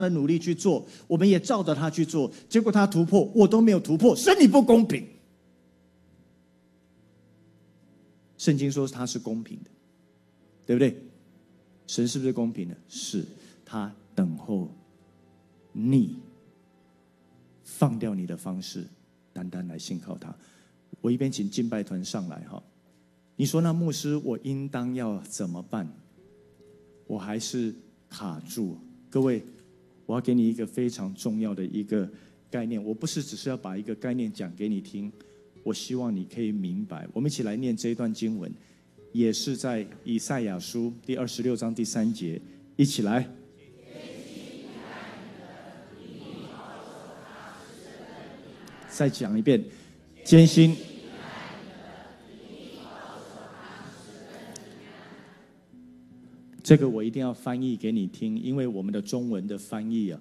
的努力去做，我们也照着他去做，结果他突破，我都没有突破，神你不公平。圣经说他是公平的，对不对？神是不是公平的？是，他等候你放掉你的方式，单单来信靠他。我一边请敬拜团上来哈。你说那牧师，我应当要怎么办？我还是卡住。各位，我要给你一个非常重要的一个概念，我不是只是要把一个概念讲给你听，我希望你可以明白。我们一起来念这一段经文，也是在以赛亚书第26章第3节，一起来。再讲一遍，艰辛。这个我一定要翻译给你听，因为我们的中文的翻译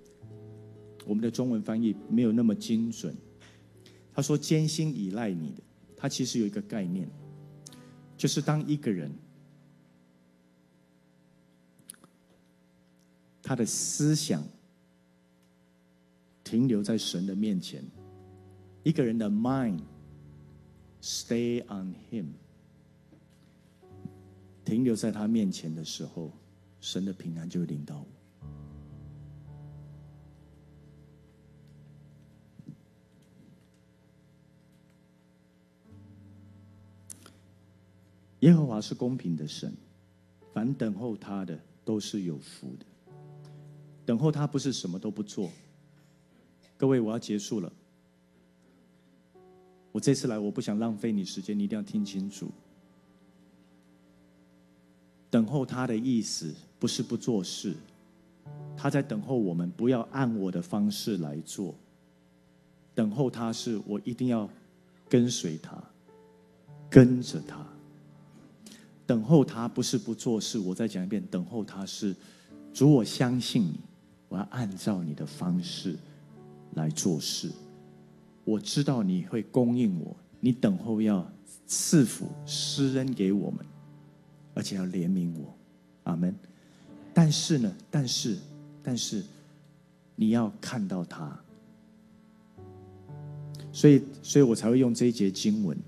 没有那么精准。他说艰辛依赖你的，他其实有一个概念，就是当一个人他的思想停留在神的面前，一个人的 mind stay on him， 停留在他面前的时候，神的平安就会临到我。耶和华是公平的神，凡等候他的都是有福的。等候他不是什么都不做。各位，我要结束了。我这次来，我不想浪费你时间，你一定要听清楚。等候他的意思不是不做事，他在等候我们不要按我的方式来做。等候他是我一定要跟随他，跟着他。等候他不是不做事，我再讲一遍，等候他是主，我相信你，我要按照你的方式来做事。我知道你会供应我，你等候要赐福施恩给我们，而且要怜悯我，阿们。但是呢，但是你要看到他，所以我才会用这一节经文。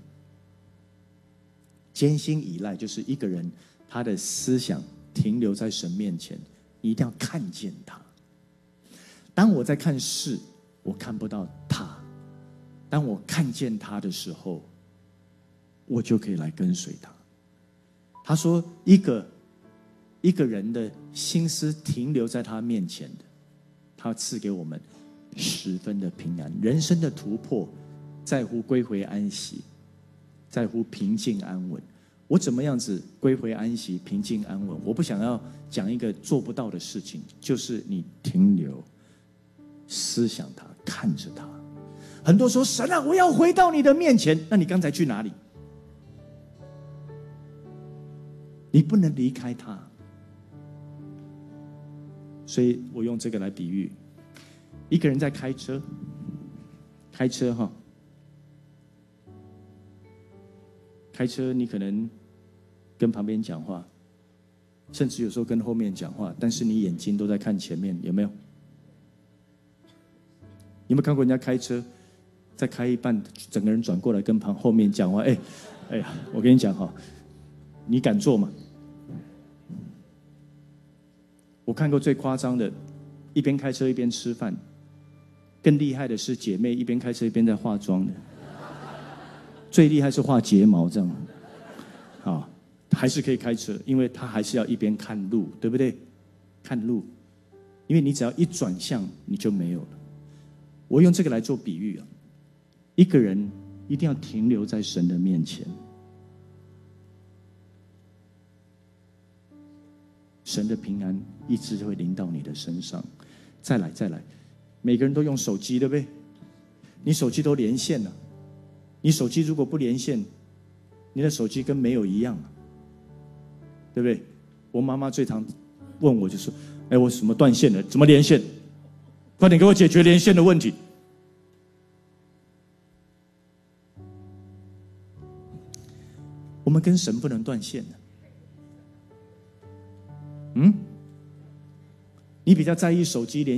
艰辛依赖就是一个人他的思想停留在神面前，你一定要看见他。当我在看事，我看不到他，当我看见他的时候，我就可以来跟随他。他说一个人的心思停留在他面前的，他赐给我们十分的平安。人生的突破在乎归回安息，在乎平静安稳。我怎么样子归回安息平静安稳？我不想要讲一个做不到的事情，就是你停留思想他，看着他。很多说神啊，我要回到你的面前，那你刚才去哪里？你不能离开他。所以我用这个来比喻，一个人在开车哈，开车你可能跟旁边讲话，甚至有时候跟后面讲话，但是你眼睛都在看前面，有没有？你有没有看过人家开车，在开一半，整个人转过来跟后面讲话？哎呀，我跟你讲哈，你敢做吗？我看过最夸张的，一边开车一边吃饭，更厉害的是姐妹一边开车一边在化妆的，最厉害是画睫毛这样，啊，还是可以开车，因为她还是要一边看路，对不对？看路，因为你只要一转向，你就没有了。我用这个来做比喻啊，一个人一定要停留在神的面前，神的平安一直会临到你的身上。再来，每个人都用手机，对不对？你手机都连线了，你手机如果不连线，你的手机跟没有一样，对不对？我妈妈最常问我就说：“哎，我什么断线了？怎么连线？快点给我解决连线的问题。”我们跟神不能断线的。 你比较在意手机连